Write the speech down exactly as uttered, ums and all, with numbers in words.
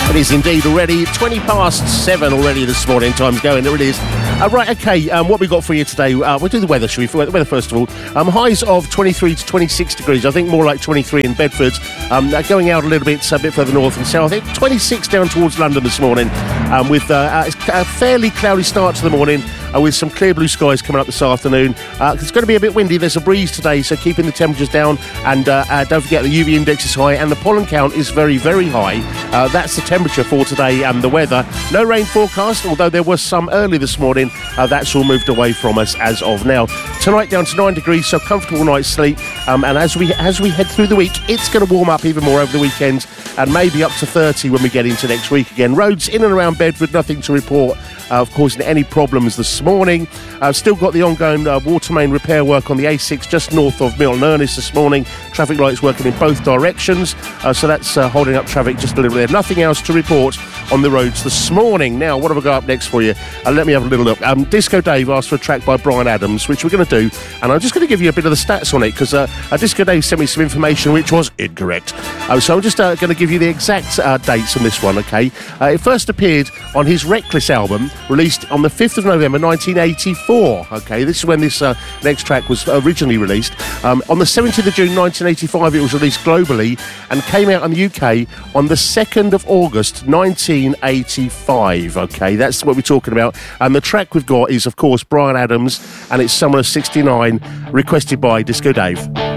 It is indeed already twenty past seven already this morning. Time's going, it really is. Uh, right, okay, um, what we got for you today? Uh, we'll do the weather, shall we? The weather first of all. Um, highs of twenty-three to twenty-six degrees. I think more like twenty-three in Bedford. Um, uh, going out a little bit, a bit further north and south. I think twenty-six down towards London this morning. Um, with uh, a fairly cloudy start to the morning. Uh, with some clear blue skies coming up this afternoon. Uh, it's going to be a bit windy. There's a breeze today, so keeping the temperatures down. And uh, uh, don't forget the U V index is high and the pollen count is very, very high. Uh, that's the temperature for today and the weather. No rain forecast, although there was some early this morning. Uh, that's all moved away from us as of now. Tonight down to nine degrees, so comfortable night's sleep. Um, and as we as we head through the week, it's going to warm up even more over the weekend and maybe up to thirty when we get into next week again. Roads in and around Bedford, nothing to report. Uh, of course, any problems this morning. Uh, still got the ongoing uh, water main repair work on the A six just north of Milton Ernest this morning. Traffic lights working in both directions, uh, so that's uh, holding up traffic just a little bit. Nothing else to report on the roads this morning. Now, what have I got up next for you? Uh, let me have a little look. Um, Disco Dave asked for a track by Bryan Adams, which we're going to do, and I'm just going to give you a bit of the stats on it because uh, uh, Disco Dave sent me some information which was incorrect. Uh, so I'm just uh, going to give you the exact uh, dates on this one, okay? Uh, it first appeared on his Reckless album, released on the fifth of November nineteen eighty-four. Okay, this is when this uh, next track was originally released. Um, on the seventeenth of June nineteen eighty-five, it was released globally and came out in the U K on the second of August nineteen eighty-five. Okay, that's what we're talking about. And the track we've got is, of course, Bryan Adams, and it's Summer of sixty-nine, requested by Disco Dave.